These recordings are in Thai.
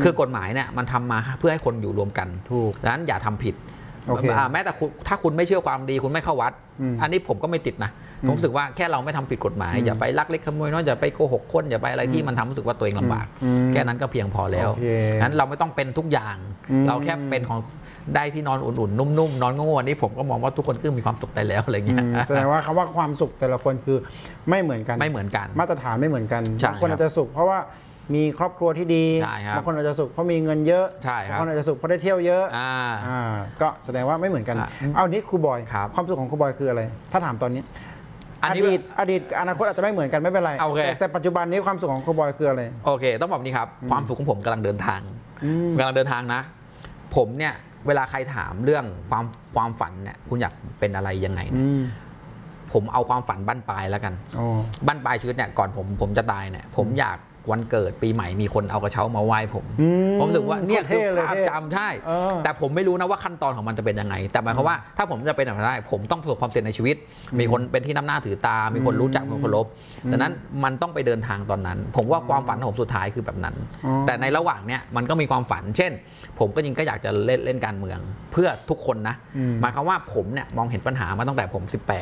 คือกฎหมายเนี่ยมันทำมาเพื่อให้คนอยู่รวมกันถูกดังนั้นอย่าทำผิดแม้แต่ถ้าคุณไม่เชื่อความดีคุณไม่เข้าวัดอันนี้ผมก็ไม่ติดนะผมรู้สึกว่าแค่เราไม่ทำผิดกฎหมายอย่าไปลักเล็กขโมยน้อยอย่าไปโกหกคนอย่าไปอะไรที่มันทำรู้สึกว่าตัวเองลำบากแค่นั้นก็เพียงพอแล้วงั้นเราไม่ต้องเป็นทุกอย่างเราแค่เป็นของได้ที่นอนอุ่นๆนุ่มๆนอนง่วงๆนี่ผมก็มองว่าทุกคนก็มีความสุขได้แล้วอะไรเงี้ยแสดงว่าคำว่าความสุขแต่ละคนคือไม่เหมือนกันมาตรฐานไม่เหมือนกันบางคนอาจจะสุขเพราะว่ามีครอบครัวที่ดีบางคนอาจจะสุขเพราะมีเงินเยอะบางคนอาจจะสุขเพราะได้เที่ยวเยอะก็แสดงว่าไม่เหมือนกันเอานี้ครูบอยความสุขของครูบอยคืออะไรถ้าถามตอนนี้อดีตอนาคตอาจจะไม่เหมือนกันไม่เป็นไรแต่ปัจจุบันนี้ความสุขของครูบอยคืออะไรโอเคต้องบอกนี้ครับความสุขของผมกำลังเดินทางนะผมเนี่ยเวลาใครถามเรื่องความฝันเนี่ยคุณอยากเป็นอะไรยังไงผมเอาความฝันบั้นปลายแล้วกันบั้นปลายชีวิตเนี่ยก่อนผมจะตายเนี่ยผมอยากวันเกิดปีใหม่มีคนเอากระเช้ามาไหว้ผมรู้สึกว่าเนี่ยคือภาพจำใช่แต่ผมไม่รู้นะว่าขั้นตอนของมันจะเป็นยังไงแต่หมายความว่าถ้าผมจะเป็นอะไรได้ผมต้องประสบความสำเร็จในชีวิตมีคนเป็นที่นับหน้าถือตามีคนรู้จักคนเคารพดังนั้นมันต้องไปเดินทางตอนนั้นผมว่าความฝันของผมสุดท้ายคือแบบนั้นแต่ในระหว่างเนี้ยมันก็มีความฝันเช่นผมก็ก็อยากจะเล่นการเมืองเพื่อทุกคนนะหมายความว่าผมเนี่ยมองเห็นปัญหามาตั้งแต่ผม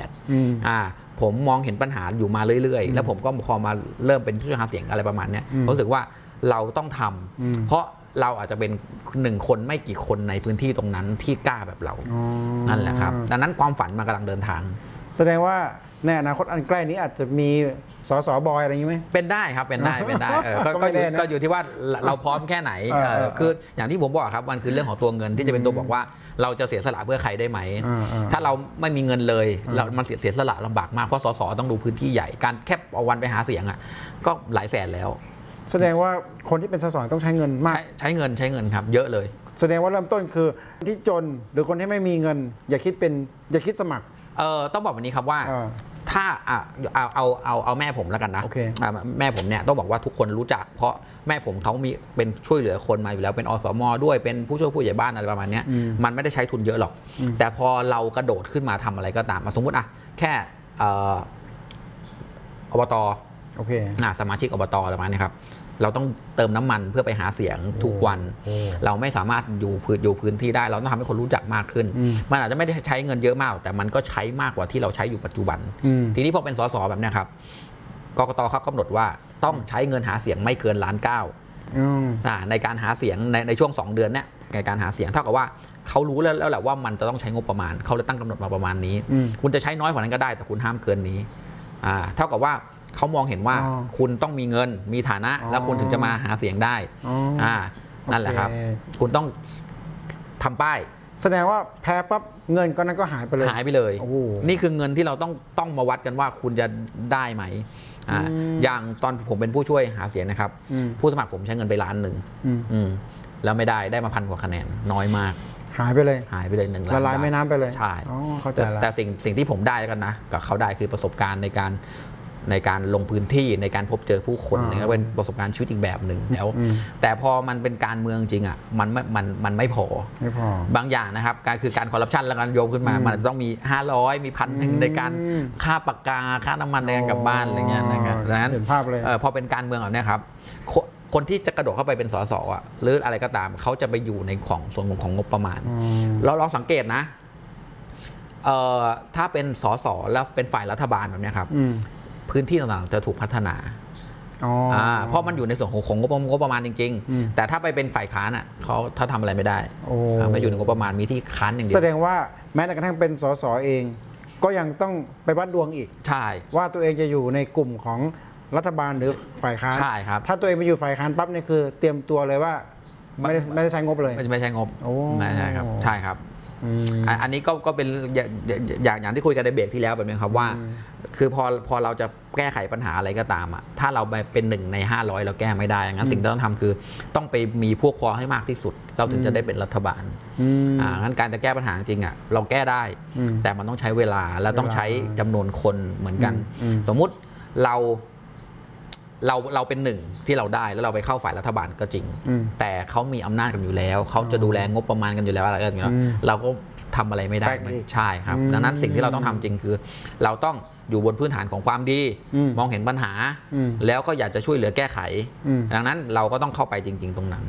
18ผมมองเห็นปัญหาอยู่มาเรื่อยๆแล้วผมก็พอมาเริ่มเป็นผู้หาเสียงอะไรประมาณนี้รู้สึกว่าเราต้องทำเพราะเราอาจจะเป็น1 คนไม่กี่คนในพื้นที่ตรงนั้นที่กล้าแบบเรานั่นแหละครับดังนั้นความฝันมันกำลังเดินทางแสดงว่าในอนาคตอันใกล้นี้อาจจะมีสสบอยอะไรอย่างนี้ไหมเป็นได้ครับเป็นได้ก็อยู่ที่ว่าเราพร้อมแค่ไหนคืออย่างที่ผมบอกครับมันคือเรื่องของตัวเงินที่จะเป็นตัวบอกว่าเราจะเสียสละเพื่อใครได้ไหมถ้าเราไม่มีเงินเลยมันเสียสละลำบากมากเพราะสสต้องดูพื้นที่ใหญ่การแค่เอาวันไปหาเสียงก็หลายแสนแล้วแสดงว่าคนที่เป็นสสต้องใช้เงินมากใช้เงินครับเยอะเลยแสดงว่าเริ่มต้นคือที่จนหรือคนที่ไม่มีเงินอย่าคิดสมัครต้องบอกแบบนี้ครับว่าถ้าเอาแม่ผมแล้วกันนะแม่ผมเนี่ยต้องบอกว่าทุกคนรู้จักเพราะแม่ผมเขามีเป็นช่วยเหลือคนมาอยู่แล้วเป็นอสม.ด้วยเป็นผู้ช่วยผู้ใหญ่บ้านอะไรประมาณนี้มันไม่ได้ใช้ทุนเยอะหรอกแต่พอเรากระโดดขึ้นมาทำอะไรก็ตามสมมุติแค่อบต.สมาชิกอบต.อะไรประมาณนี้ครับเราต้องเติมน้ำมันเพื่อไปหาเสียงทุกวันเราไม่สามารถอยู่พื้นที่ได้เราต้องทำให้คนรู้จักมากขึ้นมันอาจจะไม่ได้ใช้เงินเยอะมากแต่มันก็ใช้มากกว่าที่เราใช้อยู่ปัจจุบันทีนี้พอเป็นสสแบบนี้ครับกกต.เขากำหนดว่าต้องใช้เงินหาเสียงไม่เกิน1,900,000ในการหาเสียงในช่วง2 เดือนเนี่ยในการหาเสียงเท่ากับว่าเขารู้แล้วแหละว่ามันจะต้องใช้งบประมาณเขาเลยตั้งกำหนดมาประมาณนี้คุณจะใช้น้อยกว่านั้นก็ได้แต่คุณห้ามเกินนี้เท่ากับว่าเขามองเห็นว่าคุณต้องมีเงินมีฐานะแล้วคุณถึงจะมาหาเสียงได้นั่นแหละครับคุณต้องทำป้ายแสดงว่าแพ้ปั๊บเงินก็นั้นก็หายไปเลยนี่คือเงินที่เราต้องมาวัดกันว่าคุณจะได้ไหมอย่างตอนผมเป็นผู้ช่วยหาเสียงนะครับผู้สมัครผมใช้เงินไป1,000,000แล้วไม่ได้มา1,000 กว่าคะแนนน้อยมากหายไปเลย 1 ล้านละลายแม่น้ำไปเลยใช่แต่สิ่งที่ผมได้กันนะกับเขาได้คือประสบการณ์ในการลงพื้นที่ในการพบเจอผู้คนนี่ก็เป็นประสบการณ์ชีวิตอีกแบบหนึ่งแล้วแต่พอมันเป็นการเมืองจริงมันไม่พอบางอย่างนะครับการคอร์รัปชันแล้วกันโยงขึ้นมามันจะต้องมี500มี1,000ในการค่าปากกาค่าน้ำมันในการกลับบ้านอะไรเงี้ยนะครับดังนั้นพอเป็นการเมืองแบบนี้ครับคนที่จะกระโดดเข้าไปเป็นสสหรืออะไรก็ตามเขาจะไปอยู่ในส่วนของงบประมาณเราสังเกตนะถ้าเป็นสสแล้วเป็นฝ่ายรัฐบาลแบบนี้ครับพื้นที่ต่างๆจะถูกพัฒนาเพราะมันอยู่ในส่วนของงบประมาณจริงๆแต่ถ้าไปเป็นฝ่ายค้านเขาทำอะไรไม่ได้ไม่อยู่ในงบประมาณมีที่ค้านอย่างเดียวแสดงว่าแม้แต่กระทั่งเป็นสสเองก็ยังต้องไปวัดดวงอีกใช่ว่าตัวเองจะอยู่ในกลุ่มของรัฐบาลหรือฝ่ายค้านใช่ครับถ้าตัวเองไปอยู่ฝ่ายค้านปั๊บนี่คือเตรียมตัวเลยว่าไม่ได้ใช้งบเลยไม่ใช่งบไม่ใช่ครับใช่ครับอันนี้ก็เป็นอย่างที่คุยกันในเบรกที่แล้วแบบนี้ครับว่าคือพอเราจะแก้ไขปัญหาอะไรก็ตามถ้าเราไปเป็น1 ใน 500เราแก้ไม่ได้งั้นสิ่งที่ต้องทำคือต้องไปมีพวกพ้องให้มากที่สุดเราถึงจะได้เป็นรัฐบาลงั้นการจะแก้ปัญหาจริงเราแก้ได้แต่มันต้องใช้เวลาและต้องใช้จำนวนคนเหมือนกันสมมุติเราเป็น1ที่เราได้แล้วเราไปเข้าฝ่ายรัฐบาลก็จริงแต่เขามีอำนาจกันอยู่แล้วเขาจะดูแลงบประมาณกันอยู่แล้วอะไรกันอยู่แล้วเราก็ทำอะไรไม่ได้ใช่ครับดังนั้นสิ่งที่เราต้องทำจริงคือเราต้องอยู่บนพื้นฐานของความดีมองเห็นปัญหาแล้วก็อยากจะช่วยเหลือแก้ไขดังนั้นเราก็ต้องเข้าไปจริงๆตรงนั้น